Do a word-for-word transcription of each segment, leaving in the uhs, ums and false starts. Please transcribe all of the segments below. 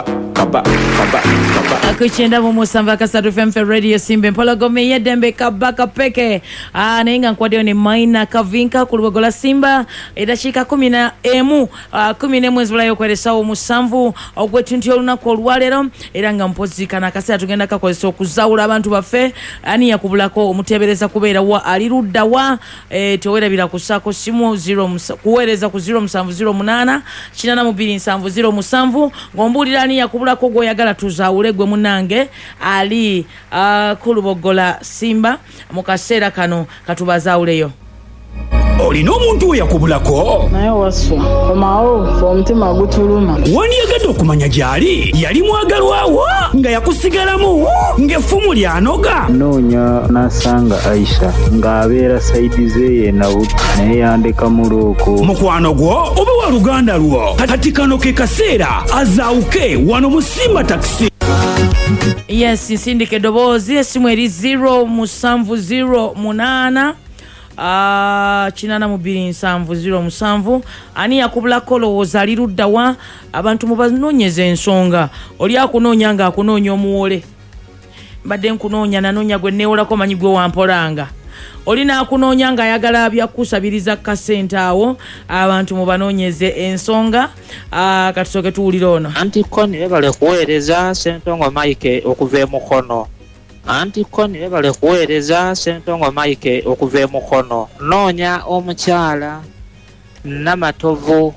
Kaba, kaba, kaba. Akuchenda mu Musamba Kasatu F M Radio Simbe Mpologome yedembe kabaka peke. Ah nainga nkwadeo ni Maina Kavinka kulugola Simba edashika kumi na emu uh, kumi na mwezi bulayo kwelesa omusanvu ogwetunti olunaku olwalero era nga mpozikana kasera tugenda kakozesa okuzaula abantu bafe ani yakubulako omutebereza kubeera wa alirudda wa eh, tewerabira kusako simu zero kuwereza ku zero musanvu zero munana kinana mu bbiri nsanvu zero musanvu ngombulira ani yakubulako gwe yagala tuzaule gwe munange ali uh, kulubogola Simba mu kaseera kano katubazauleyo. Olina omuntu we yakubulako naye waswa omaawo omutima gutuluma wandiyagadde okumanya gyali yali mwagalwawo nga yakusigalamu ng'effumu lyanoga noonya nasanga Aisha ng'abeera saidi zeye nabuti naye yandeka muloko mukwano gwo oba wa luganda lwo kati kano ke kaseera azaawuke wano mu Simba Taxi. Yes, nsindike dobozi esimu eri zero musanvu zero munana Ah, uh, kinana mu bbiri nsanvu zero musanvu ani yakubulako lowooza alirudda wa abantu mubanoonyeza ensonga oli akunoonya nga akunoonya omuwole mbadde nkunoonya nanoonya gwe neewolako manyi gwe wampolanga oli naakunoonya nga ayagala byakusabiriza kasente awo abantu mubanoonyeze ensonga uh, katusooke tuwulira ono anti koni bebale kuweereza Ssentongo Mike okuva e Mukono anti koni bebale kuweereza Ssentongo Mike okuva e Mukono noonya omukyala Namatovu.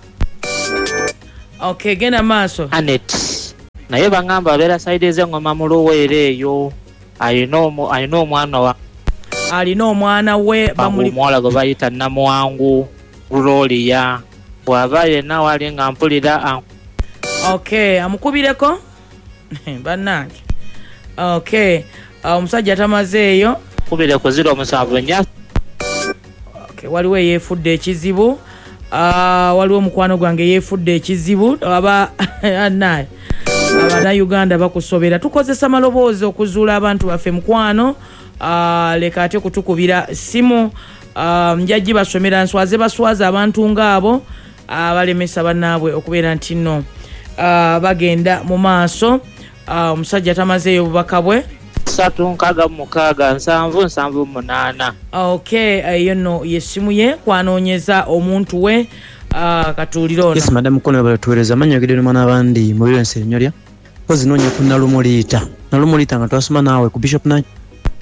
Okay, genda maaso Anet naye bangamba abeera saidi ez'engoma mu Luweero eyo alina omwana wa alina omwana we bamuli omuwala gwe bayita Namwangu Gloria bw'aba yenna wali nga mpulira. Okay, amukubireko bannange. Okay, omusajja uh, tamazeeyo kubire ku zero musanvu nya. Okay, waliwo yeefudde ekizibu uh, waliwo mukwano gwange yeefudde ekizibu aba naye abana Uganda bakusobera tukozesa maloboozi okuzuula abantu baffe mukwano uh, leka ate kutukubira simu uh, mjajji basomera nswaze baswaza abantu ngaabo abalemesa uh, bannaabwe okubeera nti nno uh, bagenda mu maaso. Omusajja uh, tamazeeyo obubaka bwe satu nkaga mukaaga nsanvu nsanvu munana. Okay, eyo uh, no yesimu ye kwanoonyeza omuntu we uh, katuulira ono. Yes, madam Kono batuweereza manyogedde n'omwana abandi mu birense enyolya kozi noonya ku Nalumuliita Nalumuliita nga twasoma naawe ku Bishop na.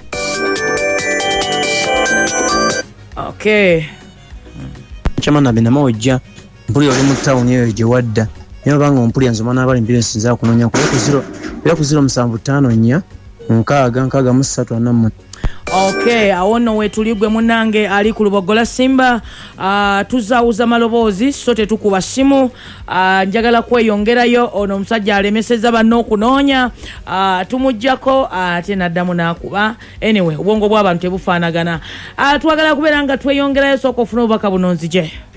Okay, chama na bina mojja mpuli oli mu town eyo gye wadda niyo banga ompuli nzo mwana abali mbirense za kunoonya ku zero era ku zero musanvu ttaano nnya nkaaga nkaaga mu ssatu ana mu. Okay, awono wetuligwe munange ali ku Lubogola Simba uh, tuzawuza maloboozi so tetukuba simu uh, njagala kweyongerayo ono omusajja alemeseza banno okunoonya uh, tumujjako ate uh, naddamu n'akuba. Anyway obwongo bw'abantu tebufaanagana uh, twagala kubeera nga tweyongerayo sooka ofuna obubaka buno nzije.